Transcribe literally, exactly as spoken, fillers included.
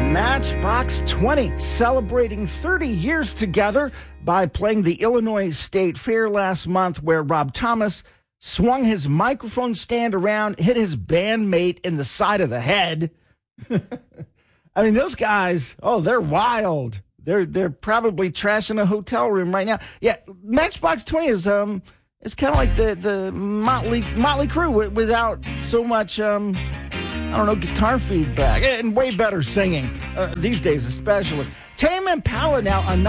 Matchbox twenty celebrating thirty years together by playing the Illinois State Fair last month, where Rob Thomas swung his microphone stand around, hit his bandmate in the side of the head. I mean, those guys, oh, they're wild. They're they're probably trashing a hotel room right now. Yeah, Matchbox twenty is um it's kind of like the the Motley Motley Crue without so much um I don't know guitar feedback and way better singing uh, these days, especially. Tame Impala now.